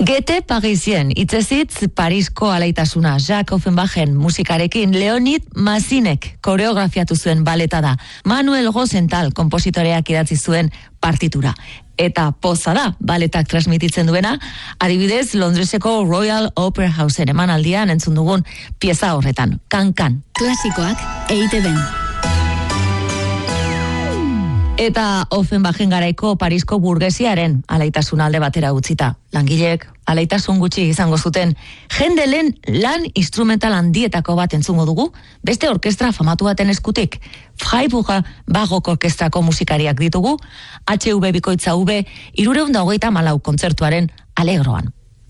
Gete Parisien, itzezitz Parisko alaitasuna, Jacques Offenbachen musikarekin Leonid Mazinek koreografiatu zuen baleta da. Manuel Rosenthal kompositoreak idatzi zuen partitura. Eta poza da, baletak transmititzen duena, adibidez Londreseko Royal Opera Houseen emanaldian entzun dugun pieza horretan, kan-kan. Klasikoak EITB-n. Eta Offenbachen garaiko Parisko burgesiaren alaitasun alde batera utzita. Langileek alaitasun gutxi izango zuten. Hendelen lan instrumental handietako bat entzungo dugu, beste orkestra famatu baten eskutik. Freiburger Barrock Orkestrako musikariak ditugu, HV bikoitza V 324 kontzertuaren Alegroan.